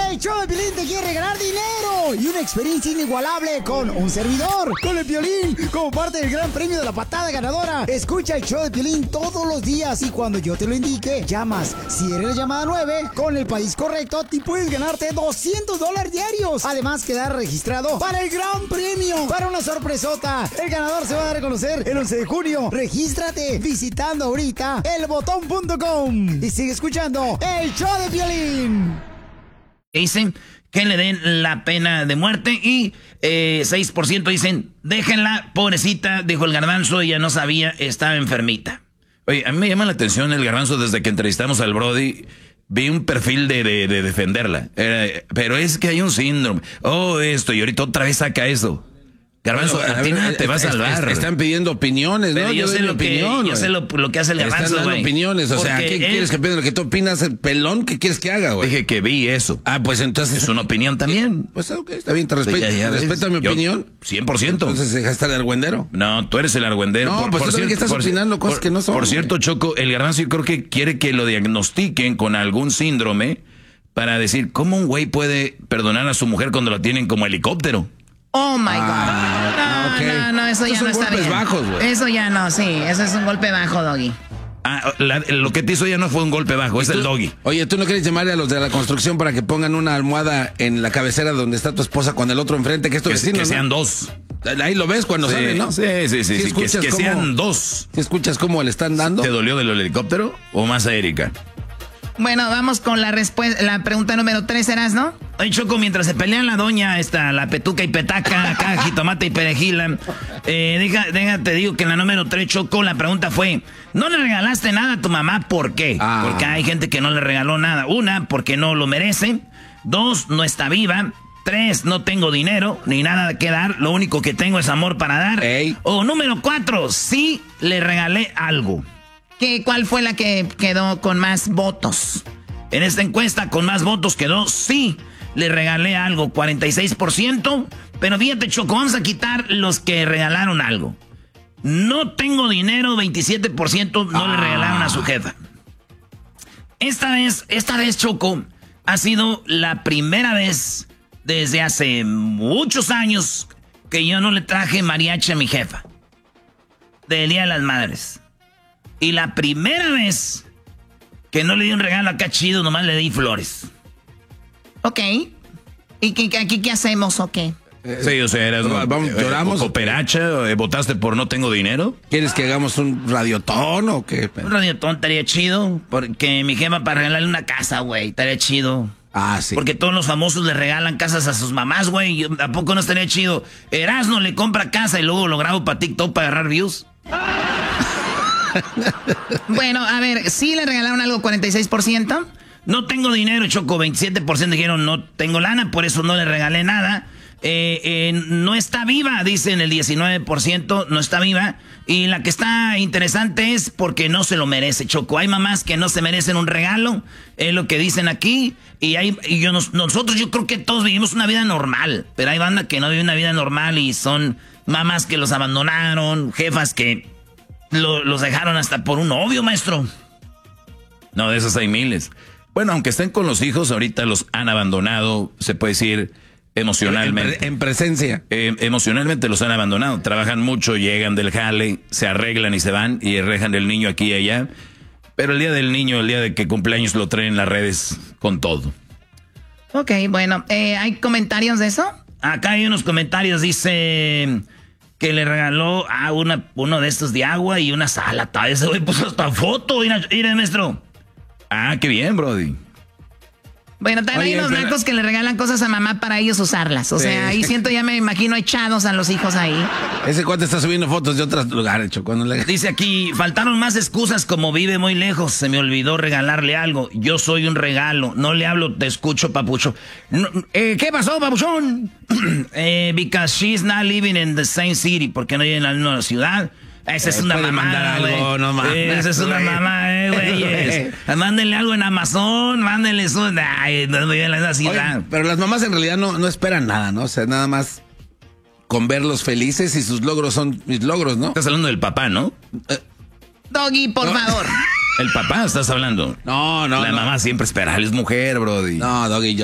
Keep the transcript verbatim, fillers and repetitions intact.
El show de Piolín te quiere regalar dinero y una experiencia inigualable con un servidor, con el Piolín, como parte del gran premio de la patada ganadora. Escucha el show de Piolín todos los días y cuando yo te lo indique, llamas. Si eres la llamada nueve, con el país correcto, te puedes ganarte doscientos dólares diarios. Además, quedar registrado para el gran premio, para una sorpresota. El ganador se va a dar a conocer el once de junio. Regístrate visitando ahorita el botón punto com y sigue escuchando el show de Piolín. Dicen que le den la pena de muerte y eh, seis por ciento dicen, déjenla, pobrecita, dijo el Garbanzo, ella no sabía, estaba enfermita. Oye, a mí me llama la atención el Garbanzo desde que entrevistamos al Brody, vi un perfil de, de, de defenderla, Era, pero es que hay un síndrome, oh esto, y ahorita otra vez saca eso. Garbanzo, bueno, a ti nada te va a salvar. Están pidiendo opiniones, ¿no? Pero yo, yo sé, lo opinión, que, yo sé lo, lo que hace el Garbanzo, Están dando güey. opiniones, o sea, ¿qué él... quieres que opine lo que tú opinas? ¿El pelón? ¿Qué quieres que haga, güey? Dije que vi eso. Ah, pues entonces... Es una opinión también. Pues ok, está bien, te respeto. Ya, ya respeta mi yo, opinión. cien por ciento. Entonces, ¿dejaste el argüendero? No, tú eres el argüendero. No, por, pues por tú cierto, que estás por, opinando cosas por, que no son. Por cierto, Choco, el Garbanzo yo creo que quiere que lo diagnostiquen con algún síndrome para decir, ¿cómo un güey puede perdonar a su mujer cuando la tienen como helicóptero? Oh, my God. Ah, no, okay. no, no, eso Esos ya no está bien. Bajos, eso ya no, sí, eso es un golpe bajo, Doggy. Ah, la, lo que te hizo ya no fue un golpe bajo, es tú, el Doggy. Oye, ¿tú no quieres llamarle a los de la construcción para que pongan una almohada en la cabecera donde está tu esposa con el otro enfrente, que es tu que, vecino, que ¿no? sean dos. Ahí lo ves cuando sí, sale, ¿no? Sí, sí, sí, sí, que, que cómo, sean dos. ¿Sí escuchas cómo le están dando? ¿Te dolió del helicóptero o más a Erika? Bueno, vamos con la respuesta, la pregunta número tres, ¿serás, no? Oye, Choco, mientras se pelean la doña, esta, la petuca y petaca, acá, jitomate y perejila, eh, deja, deja, te digo que en la número tres, Choco, la pregunta fue, ¿no le regalaste nada a tu mamá? ¿Por qué? Ah. Porque hay gente que no le regaló nada. Una, porque no lo merece. Dos, no está viva. Tres, no tengo dinero ni nada que dar. Lo único que tengo es amor para dar. Ey. O número cuatro, sí le regalé algo. ¿Qué, ¿Cuál fue la que quedó con más votos? En esta encuesta con más votos quedó sí, le regalé algo, cuarenta y seis por ciento. Pero fíjate, Choco, vamos a quitar los que regalaron algo. No tengo dinero, veintisiete por ciento no ah. le regalaron a su jefa. Esta vez, esta vez, Choco, ha sido la primera vez desde hace muchos años que yo no le traje mariachi a mi jefa. Del Día de las Madres. Y la primera vez que no le di un regalo acá chido, nomás le di flores. Ok. ¿Y qué, aquí qué hacemos o qué? Sí, o sea, eras, vamos, eh, lloramos. ¿Cooperacha? ¿Votaste por no tengo dinero? ¿Quieres que hagamos un radiotón o qué? Un radiotón estaría chido, porque mi jefa para regalarle una casa, güey, estaría chido. Ah, sí. Porque todos los famosos le regalan casas a sus mamás, güey. ¿A poco no estaría chido? Erasmo le compra casa y luego lo grabo para TikTok para agarrar views. Bueno, a ver, ¿sí le regalaron algo cuarenta y seis por ciento? No tengo dinero, Choco, veintisiete por ciento dijeron no tengo lana, por eso no le regalé nada. Eh, eh, no está viva, dicen el diecinueve por ciento, no está viva. Y la que está interesante es porque no se lo merece, Choco. Hay mamás que no se merecen un regalo, es lo que dicen aquí. Y, hay, y yo, nos, nosotros yo creo que todos vivimos una vida normal, pero hay banda que no vive una vida normal y son mamás que los abandonaron, jefas que lo, los dejaron hasta por un novio, maestro. No, de esos hay miles. Bueno, aunque estén con los hijos, ahorita los han abandonado, se puede decir... Emocionalmente. En, en presencia. Eh, emocionalmente los han abandonado. Trabajan mucho, llegan del jale, se arreglan y se van y rejan el niño aquí y allá. Pero el día del niño, el día de que cumpleaños, lo traen en las redes con todo. Ok, bueno. Eh, ¿hay comentarios de eso? Acá hay unos comentarios. Dice que le regaló a una, uno de estos de agua y una sala. Ese güey puso hasta foto. Mira, mira, maestro. Ah, qué bien, brody. Bueno, también Oye, hay unos blancos que le regalan cosas a mamá para ellos usarlas. O sí. sea, ahí siento, ya me imagino echados a los hijos ahí. Ese cuate está subiendo fotos de otros lugares, Choco. Le... Dice aquí, faltaron más excusas como vive muy lejos. Se me olvidó regalarle algo. Yo soy un regalo. No le hablo, te escucho, papucho. No, eh, ¿Qué pasó, papuchón? eh, because she's not living in the same city. Porque no vive en la misma ciudad. Esa es eh, una mamá, güey. No Esa es una mamá, eh, güey. Mándenle algo en Amazon, mándenle su... Ay, no me viene la ciudad. Oye, pero las mamás en realidad no, no esperan nada, ¿no? O sea, nada más con verlos felices y sus logros son mis logros, ¿no? Estás hablando del papá, ¿no? Eh, Doggy, por no. favor. El papá estás hablando. No, no, La no. mamá siempre espera, él es mujer, brody. No, Doggy, yo